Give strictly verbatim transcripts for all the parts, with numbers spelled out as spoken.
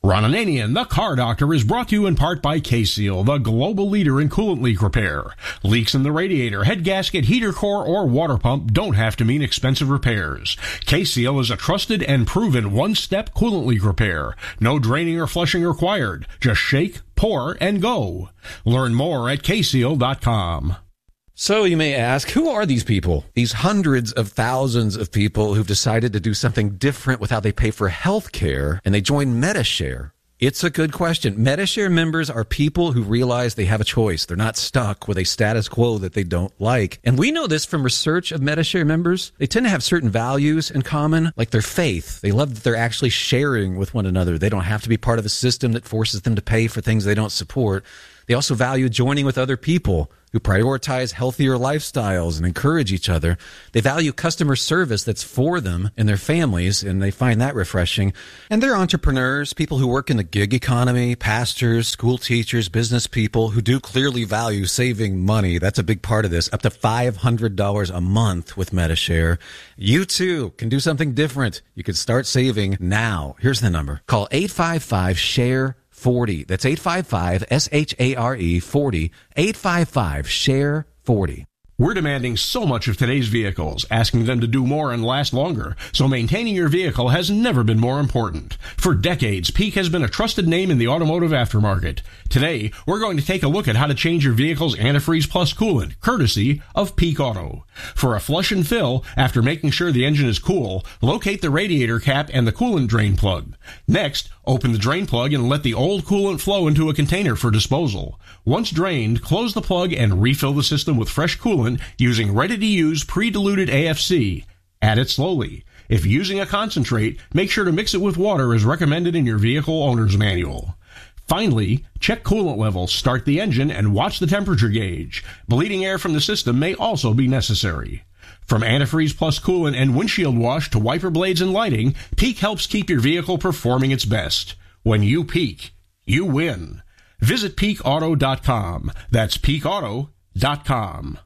Ron Ananian, the Car Doctor, is brought to you in part by K-Seal, the global leader in coolant leak repair. Leaks in the radiator, head gasket, heater core, or water pump don't have to mean expensive repairs. K-Seal is a trusted and proven one-step coolant leak repair. No draining or flushing required. Just shake, pour, and go. Learn more at K seal dot com. So you may ask, who are these people? These hundreds of thousands of people who've decided to do something different with how they pay for health care, and they join Medi-Share. It's a good question. Medi-Share members are people who realize they have a choice. They're not stuck with a status quo that they don't like. And we know this from research of Medi-Share members. They tend to have certain values in common, like their faith. They love that they're actually sharing with one another. They don't have to be part of a system that forces them to pay for things they don't support. They also value joining with other people who prioritize healthier lifestyles and encourage each other. They value customer service that's for them and their families, and they find that refreshing. And they're entrepreneurs, people who work in the gig economy, pastors, school teachers, business people who do clearly value saving money. That's a big part of this, up to five hundred dollars a month with Medi-Share. You too can do something different. You can start saving now. Here's the number. Call eight five five, share forty. That's eight five five, S H A R E, forty. eight five five, share forty. We're demanding so much of today's vehicles, asking them to do more and last longer, so maintaining your vehicle has never been more important. For decades, Peak has been a trusted name in the automotive aftermarket. Today, we're going to take a look at how to change your vehicle's antifreeze plus coolant, courtesy of Peak Auto. For a flush and fill, after making sure the engine is cool, locate the radiator cap and the coolant drain plug. Next, open the drain plug and let the old coolant flow into a container for disposal. Once drained, close the plug and refill the system with fresh coolant using ready-to-use pre-diluted A F C. Add it slowly. If using a concentrate, make sure to mix it with water as recommended in your vehicle owner's manual. Finally, check coolant levels, start the engine, and watch the temperature gauge. Bleeding air from the system may also be necessary. From antifreeze plus coolant and windshield wash to wiper blades and lighting, Peak helps keep your vehicle performing its best. When you peak, you win. Visit peak auto dot com. That's peak auto dot com.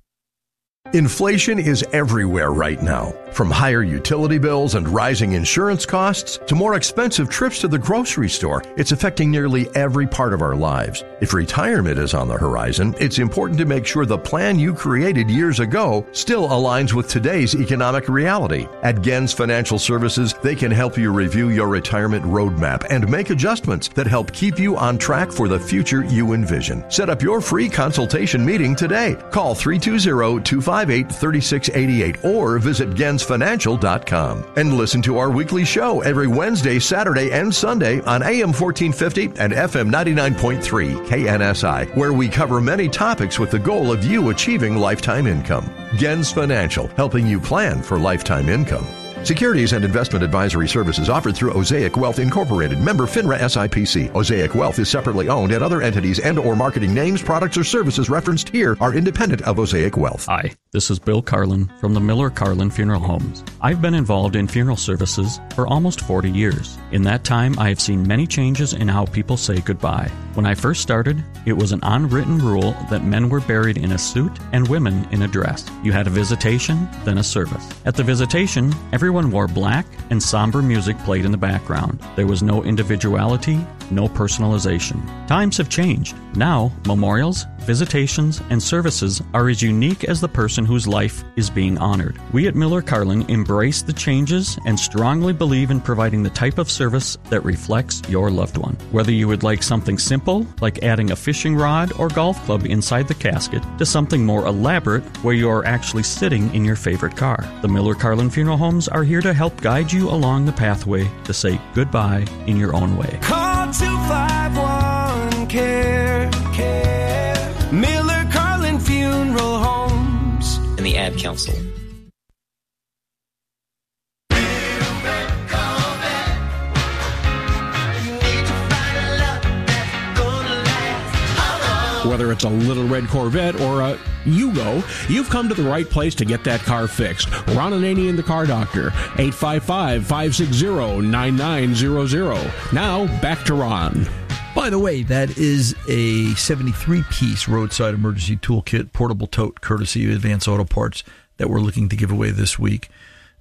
Inflation is everywhere right now. From higher utility bills and rising insurance costs to more expensive trips to the grocery store, it's affecting nearly every part of our lives. If retirement is on the horizon, it's important to make sure the plan you created years ago still aligns with today's economic reality. At Gens Financial Services, they can help you review your retirement roadmap and make adjustments that help keep you on track for the future you envision. Set up your free consultation meeting today. Call three two zero, two five eight, three six eight eight or visit gens financial dot com. And listen to our weekly show every Wednesday, Saturday, and Sunday on A M fourteen fifty and F M ninety-nine point three K N S I, where we cover many topics with the goal of you achieving lifetime income. Gens Financial, helping you plan for lifetime income. Securities and investment advisory services offered through Osaic Wealth Incorporated, member FINRA S I P C. Osaic Wealth is separately owned, and other entities and or marketing names, products, or services referenced here are independent of Osaic Wealth. Hi, this is Bill Carlin from the Miller Carlin Funeral Homes. I've been involved in funeral services for almost forty years. In that time, I have seen many changes in how people say goodbye. When I first started, it was an unwritten rule that men were buried in a suit and women in a dress. You had a visitation, then a service. At the visitation, everyone wore black and somber music played in the background. There was no individuality, no personalization. Times have changed. Now, memorials, visitations, and services are as unique as the person whose life is being honored. We at Miller Carlin embrace the changes and strongly believe in providing the type of service that reflects your loved one. Whether you would like something simple, like adding a fishing rod or golf club inside the casket, to something more elaborate, where you are actually sitting in your favorite car. The Miller Carlin Funeral Homes are here to help guide you along the pathway to say goodbye in your own way. Call two five one, C A R E, C A R E, Miller Carlin Funeral Homes, and the Ad Council. Whether it's a little red Corvette or a Yugo, you've come to the right place to get that car fixed. Ron Ananian, the Car Doctor, eight five five, five six zero, nine nine zero zero. Now, back to Ron. By the way, that is a seventy-three piece roadside emergency toolkit, portable tote, courtesy of Advance Auto Parts, that we're looking to give away this week.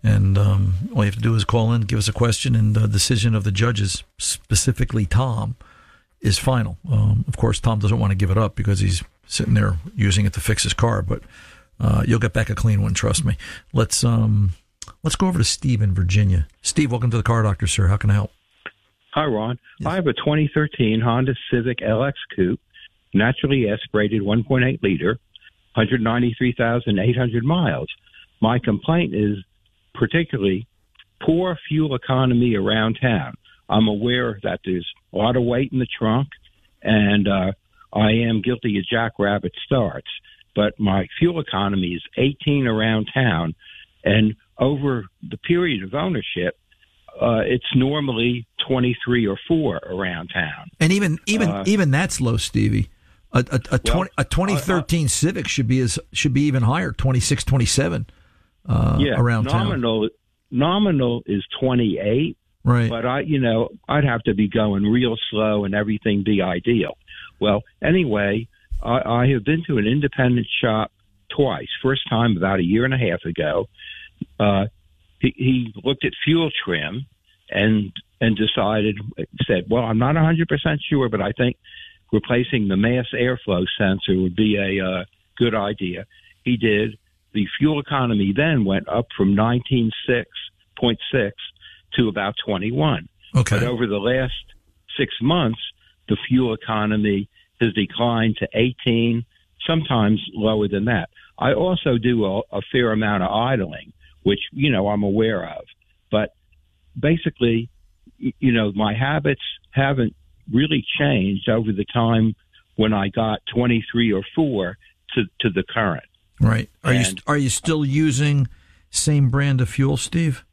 And um, all you have to do is call in, give us a question, and the decision of the judges, specifically Tom, is final. Um, of course, Tom doesn't want to give it up because he's sitting there using it to fix his car, but uh, you'll get back a clean one, trust me. Let's um, let's go over to Steve in Virginia. Steve, welcome to the Car Doctor, sir. How can I help? Hi, Ron. Yes. I have a twenty thirteen Honda Civic L X Coupe, naturally aspirated one point eight liter, one hundred ninety-three thousand eight hundred miles. My complaint is particularly poor fuel economy around town. I'm aware that there's a lot of weight in the trunk, and uh, I am guilty of jackrabbit starts, but my fuel economy is eighteen around town, and over the period of ownership, uh, it's normally twenty-three or four around town. And even even Uh, even that's low, Stevie. A, a, a, well, 20, a twenty thirteen uh, uh, Civic should be as should be even higher, twenty-six, twenty-seven uh, yeah, around nominal, town. Nominal is twenty-eight. Right. But I, you know, I'd have to be going real slow and everything be ideal. Well, anyway, I, I have been to an independent shop twice. First time about a year and a half ago. Uh, he, he looked at fuel trim and and decided, said, well, I'm not one hundred percent sure, but I think replacing the mass airflow sensor would be a uh, good idea. He did. The fuel economy then went up from nineteen point six to about twenty-one. Okay. But over the last six months, the fuel economy has declined to eighteen, sometimes lower than that. I also do a, a fair amount of idling, which, you know, I'm aware of. But basically, you know, my habits haven't really changed over the time when I got twenty-three or four to, to the current. Right. Are and, you are you still using same brand of fuel, Steve?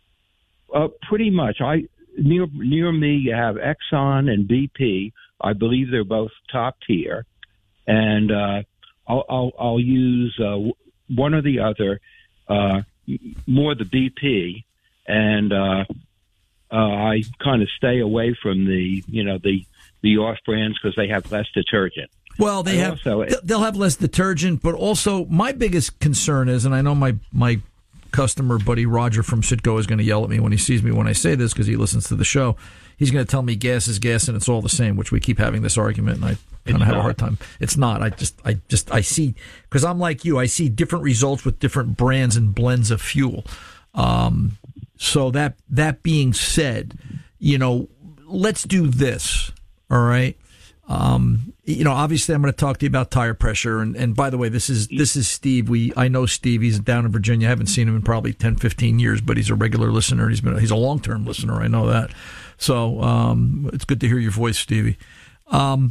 Uh, pretty much. I near near me, you have Exxon and B P. I believe they're both top tier, and uh, I'll, I'll I'll use uh, one or the other. Uh, more the B P, and uh, uh, I kind of stay away from the you know the the off brands because they have less detergent. Well, they I have also, they'll have less detergent, but also my biggest concern is, and I know my my customer buddy Roger from Citgo is going to yell at me when he sees me when I say this because he listens to the show. He's going to tell me gas is gas and it's all the same, which we keep having this argument, and I kind of have a hard time. It's not. I just I just I see, because I'm like you. I see different results with different brands and blends of fuel. Um, so that that being said, you know, let's do this. All right. Um, you know, obviously I'm going to talk to you about tire pressure. And, and by the way, this is, this is Steve. We, I know Steve, he's down in Virginia. I haven't seen him in probably ten, fifteen years, but he's a regular listener. He's been, he's a long-term listener. I know that. So, um, it's good to hear your voice, Stevie. Um,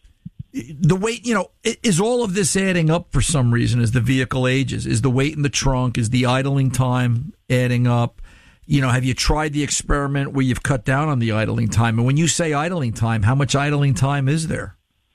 the weight, you know, is all of this adding up for some reason as the vehicle ages? Is the weight in the trunk, is the idling time adding up? You know, have you tried the experiment where you've cut down on the idling time? And when you say idling time, how much idling time is there?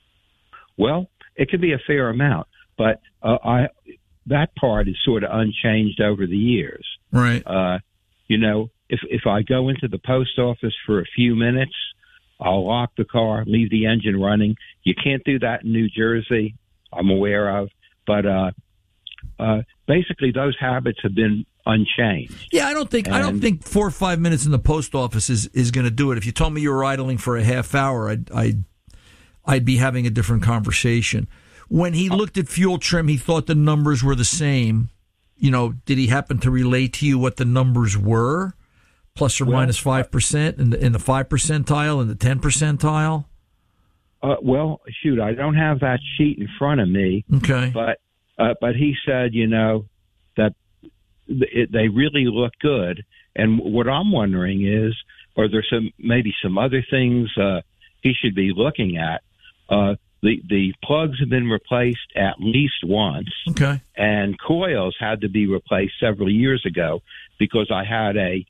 Well, it could be a fair amount, but uh, I that part is sort of unchanged over the years. Right. Uh, you know, if if I go into the post office for a few minutes, I'll lock the car, leave the engine running. You can't do that in New Jersey, I'm aware of. But uh, uh, basically, those habits have been unchanged. Yeah, I don't think and, I don't think four or five minutes in the post office is, is going to do it. If you told me you were idling for a half hour, I'd I'd, I'd be having a different conversation. When he looked at fuel trim, he thought the numbers were the same. You know, did he happen to relate to you what the numbers were, plus or well, minus five percent in the in the five percentile and the ten percentile? Uh, well, shoot, I don't have that sheet in front of me. Okay, but uh, but he said, you know, that it, they really look good. And what I'm wondering is, are there some maybe some other things uh, he should be looking at? Uh, the the plugs have been replaced at least once. Okay, and coils had to be replaced several years ago because I had a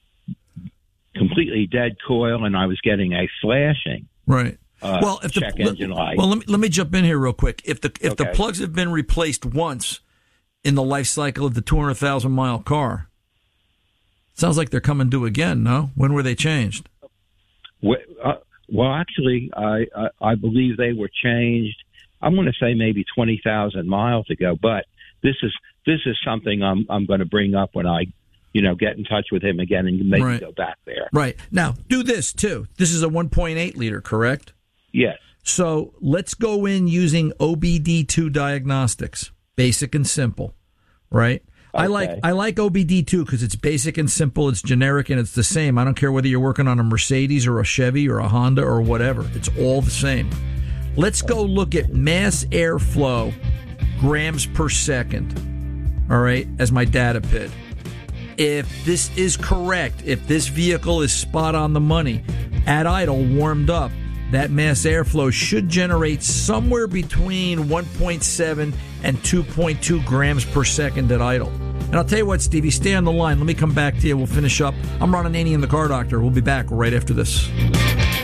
completely dead coil and I was getting a flashing. Right. Uh, well, if check the engine light. Well, let me let me jump in here real quick. If the if okay. the plugs have been replaced once in the life cycle of the two hundred thousand mile car, it sounds like they're coming due again. No, when were they changed? Well, uh, well actually, I, I I believe they were changed. I'm going to say maybe twenty thousand miles ago. But this is this is something I'm I'm going to bring up when I you know, get in touch with him again and maybe Right. go back there. Right. Now, do this, too. This is a one point eight liter, correct? Yes. So let's go in using O B D two diagnostics, basic and simple, right? I Okay. like I like O B D two because it's basic and simple, it's generic, and it's the same. I don't care whether you're working on a Mercedes or a Chevy or a Honda or whatever. It's all the same. Let's go look at mass airflow, grams per second, all right, as my data pit. If this is correct, if this vehicle is spot on the money, at idle, warmed up, that mass airflow should generate somewhere between one point seven and two point two grams per second at idle. And I'll tell you what, Stevie, stay on the line. Let me come back to you. We'll finish up. I'm Ron Ananian, the Car Doctor. We'll be back right after this.